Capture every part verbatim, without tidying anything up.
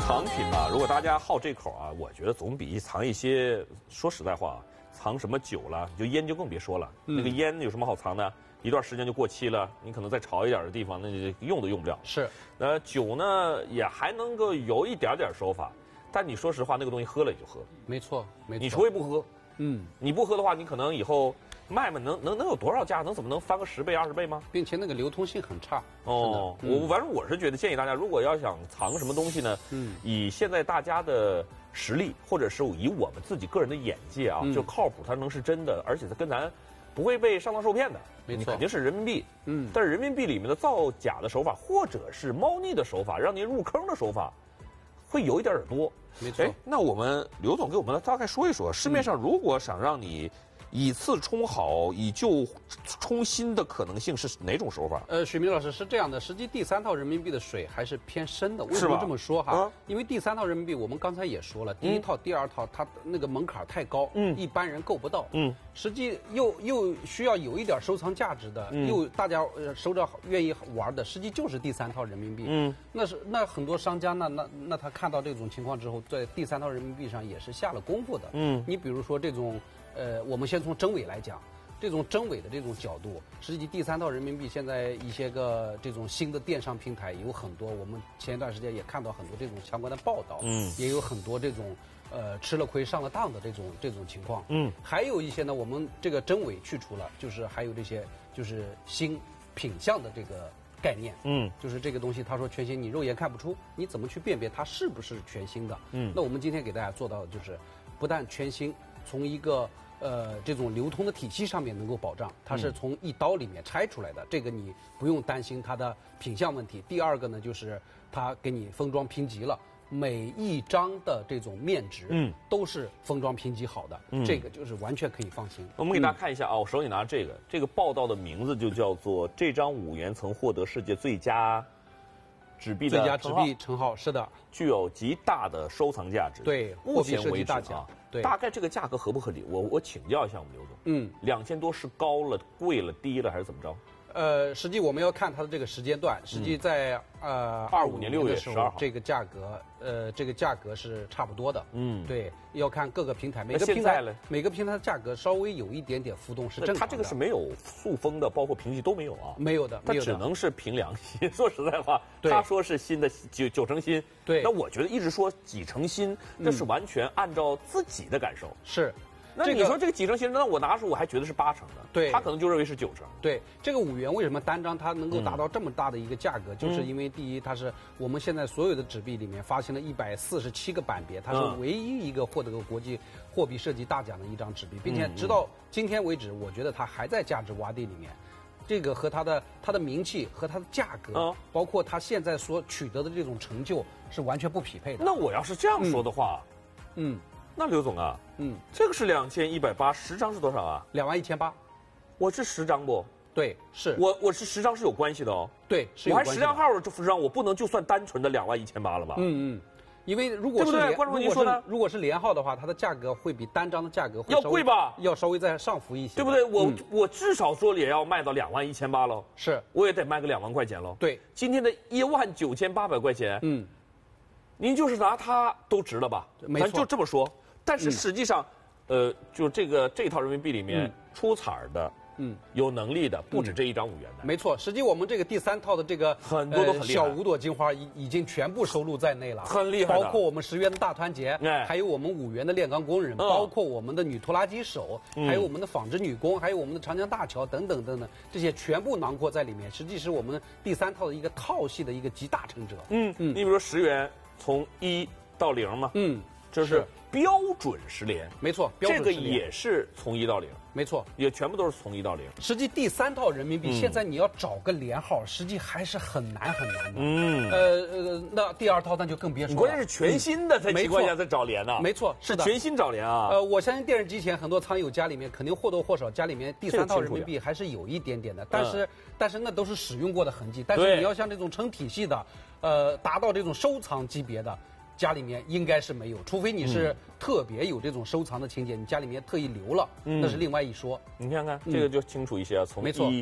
藏品吧，如果大家好这口啊，我觉得总比藏一些，说实在话，藏什么酒了，就烟就更别说了。嗯、那个烟有什么好藏的？一段时间就过期了，你可能再潮一点的地方，那就用都用不了。 是， 呃，酒呢也还能够有一点点手法，但你说实话，那个东西喝了也就喝。 没错，没错。 你除非不喝， 嗯， 你不喝的话，你可能以后卖卖能能能有多少价？能怎么能翻个十倍二十倍吗？ 并且那个流通性很差。 哦，嗯、我反正我是觉得建议大家，如果要想藏什么东西呢，嗯，以现在大家的实力，或者是以我们自己个人的眼界啊，嗯、就靠谱，它能是真的，而且它跟咱不会被上当受骗的。 没错， 肯定是人民币。嗯，但是人民币里面的造假的手法，或者是猫腻的手法，让您入坑的手法，会有一点点多。 没错。哎， 那我们刘总给我们大概说一说，市面上如果想让你以次充好，以旧充新的可能性是哪种手法？ 呃，水明老师是这样的，实际第三套人民币的水还是偏深的。为什么这么说哈？啊、因为第三套人民币，我们刚才也说了，第一套、嗯、第二套它那个门槛太高，嗯，一般人够不到，嗯，实际又又需要有一点收藏价值的，嗯、又大家呃收着愿意玩的，实际就是第三套人民币。嗯，那是那很多商家呢，那那他看到这种情况之后，在第三套人民币上也是下了功夫的。嗯，你比如说这种。呃，我们先从真伪来讲，这种真伪的这种角度，实际第三套人民币现在一些个这种新的电商平台有很多，我们前一段时间也看到很多这种相关的报道，嗯，也有很多这种呃吃了亏上了当的这种这种情况，嗯，还有一些呢，我们这个真伪去除了，就是还有这些就是新品相的这个概念，嗯，就是这个东西，他说全新，你肉眼看不出，你怎么去辨别它是不是全新的？嗯，那我们今天给大家做到的就是，不但全新，从一个呃，这种流通的体系上面能够保障，它是从一刀里面拆出来的，嗯、这个你不用担心它的品相问题。第二个呢，就是它给你封装拼集了，每一张的这种面值，嗯，都是封装拼集好的，嗯、这个就是完全可以放心。 我们给大家看一下啊，我手里拿这个，这个报道的名字就叫做“这张五元曾获得世界最佳纸币的最佳纸币称号”，是的， 具有极大的收藏价值。 对， 目前为止啊。对， 大概这个价格合不合理？我我请教一下我们刘总。嗯，两千多是高了、贵了、低了，还是怎么着？ 呃，实际我们要看它的这个时间段。实际在、嗯、呃二五年六月十二号， 这个价格呃这个价格是差不多的。嗯，对，要看各个平台，每个平台每个平台的价格稍微有一点点浮动是正常的。 它这个是没有塑封的，包括平息都没有啊。 没有的， 它只能是凭良心。说实在话，他说是新的九九成新， 对， 那我觉得一直说几成新，这是完全按照自己的感受。 嗯、是。 那你说这个几成新，那我拿出我还觉得是八成的， 对， 他可能就认为是九成。 对，这个五元为什么单张它能够达到这么大的一个价格，嗯、就是因为第一，它是我们现在所有的纸币里面发行了一百四十七个版别，它是唯一一个获得过国际货币设计大奖的一张纸币，并且直到今天为止，我觉得它还在价值洼地里面。这个和它的它的名气和它的价格，嗯、包括它现在所取得的这种成就是完全不匹配的。 那我要是这样说的话，嗯。嗯那刘总啊，嗯，这个是两千一百八，十张是多少啊？ 两万一千八， 我是十张不？ 对，是我我是十张是有关系的哦。 对，是有关系的。我还十辆号这十张，我不能就算单纯的两万一千八了吧？ 嗯嗯，因为如果是对不对？观众您说呢？ 如果是连号的话，它的价格会比单张的价格会要贵吧？ 要稍微再上浮一些， 对不对？我、嗯、我至少说也要卖到两万一千八喽。 是， 我也得卖个两万块钱喽。 对， 今天的一万九千八百块钱，嗯，您就是拿它都值了吧？ 没错， 咱就这么说。但是实际上，嗯、呃，就这个这套人民币里面、嗯、出彩的，嗯，有能力的不止这一张五元的。 没错，实际我们这个第三套的这个很多都很厉害， 呃、小五朵金花已已经全部收录在内了， 很厉害。 包括我们十元的大团结，哎、还有我们五元的炼钢工人，嗯、包括我们的女拖拉机手，嗯、还有我们的纺织女工，还有我们的长江大桥等等等等，这些全部囊括在里面。实际是我们第三套的一个套系的一个集大成者。 嗯嗯，你比如说十元从一到零嘛，嗯。这是标准十连， 没错，标准这个也是从一到零， 没错， 也全部都是从一到零。 实际第三套人民币，嗯、现在你要找个连号，实际还是很难很难的。嗯，呃呃，那第二套那就更别说了。 关键是全新的才情况下再找连呢、啊， 没错， 是全新找连啊。 呃，我相信电视机前很多仓友家里面肯定或多或少家里面第三套人民币还是有一点点的，但是、嗯、但是那都是使用过的痕迹。但是你要像这种成体系的，呃，达到这种收藏级别的。家里面应该是没有，除非你是特别有这种收藏的情节，嗯、你家里面特意留了，嗯、那是另外一说。 你看看、嗯、这个就清楚一些啊，从一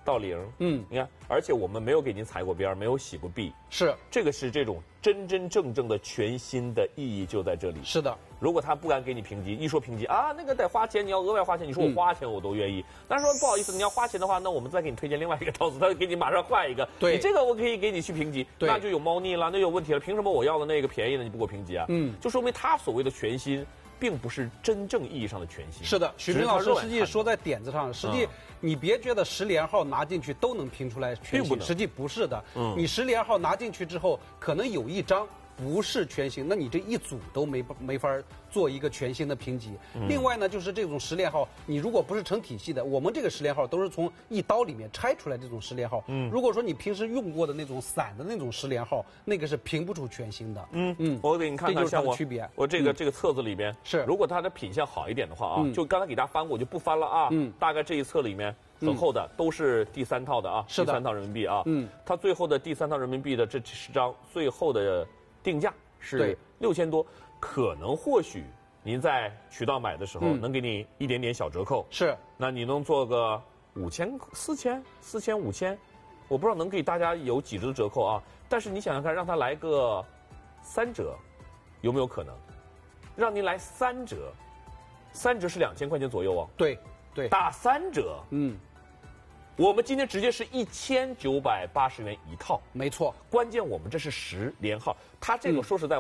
到零，嗯，你看，而且我们没有给您踩过边，没有洗过币， 是这个是这种真真正正的全新的意义就在这里。 是的， 如果他不敢给你评级，一说评级啊，那个得花钱，你要额外花钱，你说我花钱我都愿意。但是说不好意思，你要花钱的话，那我们再给你推荐另外一个套子，他给你马上换一个。 对， 你这个我可以给你去评级，那就有猫腻了，那有问题了。凭什么我要的那个便宜的你不给我评级啊？嗯，就说明他所谓的全新。并不是真正意义上的全新。 是的，许平老师实际说在点子上，实际你别觉得十连号拿进去都能评出来全新，实际不是的。嗯，你十连号拿进去之后，可能有一张不是全新，那你这一组都没没法做一个全新的评级。嗯、另外呢，就是这种十连号，你如果不是成体系的，我们这个十连号都是从一刀里面拆出来这种十连号。嗯，如果说你平时用过的那种散的那种十连号，那个是评不出全新的。嗯嗯，我给你看看，像我区别， 我这个、嗯、这个册子里边是， 如果它的品相好一点的话啊，嗯、就刚才给大家翻过，我就不翻了啊。嗯，大概这一册里面。很厚的，都是第三套的啊， 是的， 第三套人民币啊。嗯，它最后的第三套人民币的这十张，最后的定价是六千多，可能或许您在渠道买的时候能给你一点点小折扣。 是， 那你能做个五千、四千、四千、五千，我不知道能给大家有几折的折扣啊。但是你想想看，让他来个三折，有没有可能？让您来三折，三折是两千块钱左右啊。 对。对， 打三折，嗯，我们今天直接是一千九百八十元一套， 没错。 关键我们这是十连号，它这个说实在。